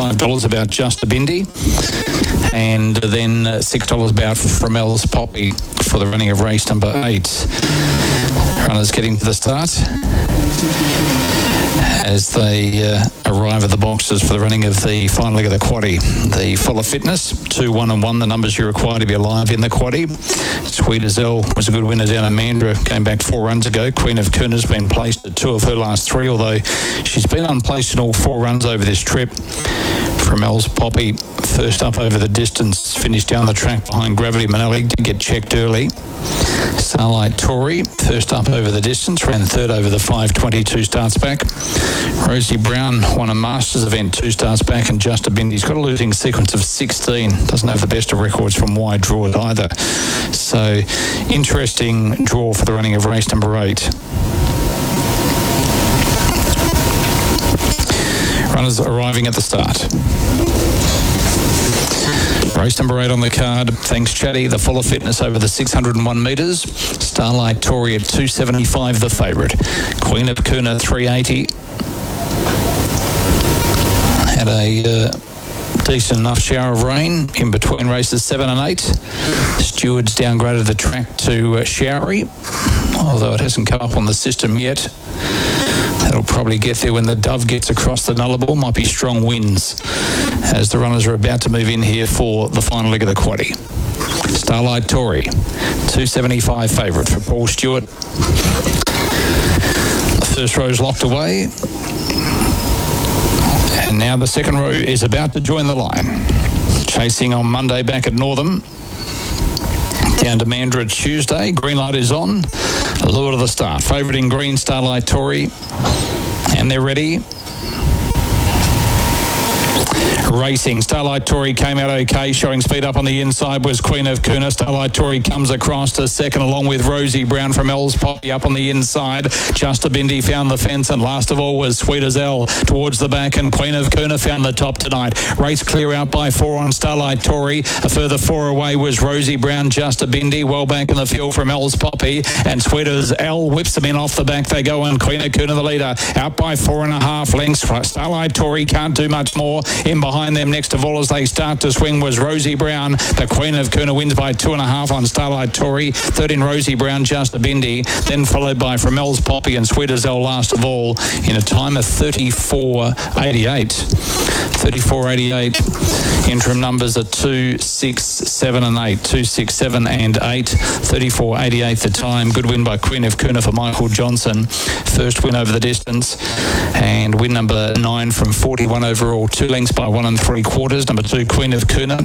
$5 about Just a Bindi. And then $6 about Framel's Poppy for the running of race number 8. Runners getting to the start as they arrive at the boxes for the running of the final leg of the quaddie. The Full of Fitness, 2, 1 and 1, the numbers you require to be alive in the quaddie. Sweet as L was a good winner down at Mandurah, came back 4 runs ago. Queen of Kuna's been placed at 2 of her last 3, although she's been unplaced in all 4 runs over this trip. Framel's Poppy, first up over the distance, finished down the track behind Gravity Manelli, did get checked early. Starlight Tory, first up over the distance, ran 3rd over the 5:22 starts back. Rosie Brown won a Masters event 2 starts back, and Just a Bindi's got a losing sequence of 16. Doesn't have the best of records from wide draws either. So, interesting draw for the running of race number 8. Runners arriving at the start. Race number 8 on the card. Thanks, Chatty. The Full of Fitness over the 601 metres. Starlight Tory at 275, the favourite. Queen of Kuna 380. Had a decent enough shower of rain in between races 7 and 8. Stewards downgraded the track to showery, although it hasn't come up on the system yet. That'll probably get there when the Dove gets across the Nullarbor. Might be strong winds as the runners are about to move in here for the final leg of the quaddie. Starlight Tory, 275 favourite for Paul Stewart. The first row's locked away. And now the second row is about to join the line. Chasing on Monday back at Northam. Down to Mandurah Tuesday. Green light is on. Lure to the start. Favourite in green, Starlight Tory. And they're ready. Racing. Starlight Tory came out okay, showing speed up on the inside was Queen of Kuna. Starlight Tory comes across to second along with Rosie Brown from L's Poppy up on the inside. Just a Bindi found the fence, and last of all was Sweet as L towards the back, and Queen of Kuna found the top tonight. Race clear out by 4 on Starlight Tory. A further 4 away was Rosie Brown, Just a Bindi, well back in the field from L's Poppy, and Sweet as L whips them in off the back they go, and Queen of Kuna the leader out by 4.5 lengths. Starlight Tory can't do much more. In behind them next of all as they start to swing was Rosie Brown. The Queen of Kuna wins by 2.5 on Starlight Tory. Third in Rosie Brown, Just a Bindi, then followed by Framel's Poppy and Sweet as L last of all in a time of 34.88. 34.88. Interim numbers are 2, 6, 7 and 8. 2, 6, 7 and 8. 34.88 the time. Good win by Queen of Kuna for Michael Johnson. First win over the distance, and win number 9 from 41 overall. 2 lengths by 1 3/4. Number 2, Queen of Kuna.